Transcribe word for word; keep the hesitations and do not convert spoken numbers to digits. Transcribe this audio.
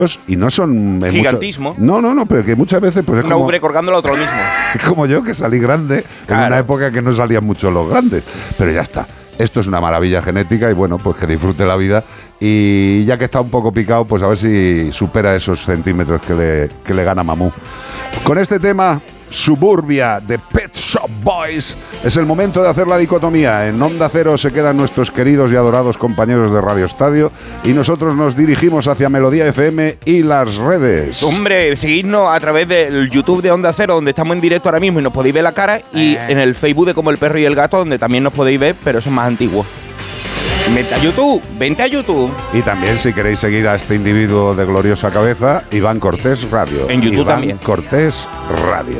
y no son... Gigantismo. Mucho, no, no, no, pero que muchas veces... Pues es Una como, ubre colgando al otro mismo. Es como yo, que salí grande Claro. en una época que no salían mucho los grandes. Pero ya está. Esto es una maravilla genética y bueno, pues que disfrute la vida. Y ya que está un poco picado, pues a ver si supera esos centímetros que le, que le gana Mamú. Con este tema... Suburbia de Pet Shop Boys. Es el momento de hacer la dicotomía. En Onda Cero se quedan nuestros queridos y adorados compañeros de Radio Estadio y nosotros nos dirigimos hacia Melodía F M y las redes. Hombre, seguidnos a través del YouTube de Onda Cero, donde estamos en directo ahora mismo y nos podéis ver la cara, y eh. en el Facebook de Como el Perro y el Gato, donde también nos podéis ver, pero eso es más antiguo. Vente a YouTube, vente a YouTube. Y también, si queréis seguir a este individuo de gloriosa cabeza, Iván Cortés Radio. En YouTube Iván también. Cortés Radio.